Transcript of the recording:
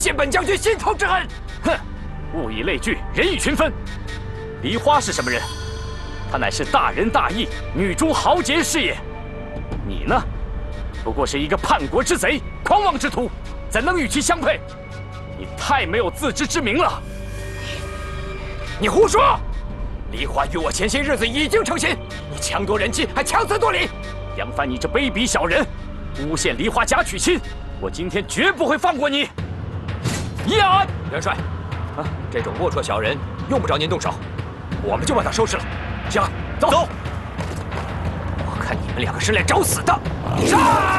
借本将军心头之恨。 哼，物以类聚，人以群分。梨花是什么人？她乃是大仁大义、女中豪杰是也。你呢，不过是一个叛国之贼、狂妄之徒，怎能与其相配？你太没有自知之明了。 你胡说！梨花与我前些日子已经成亲，你强夺人妻，还强词夺理。 杨帆，你这卑鄙小人，诬陷梨花假娶亲，我今天绝不会放过你。 议案，元帅，这种龌龊小人用不着您动手，我们就把他收拾了。行，走。我看你们两个是来找死的，杀！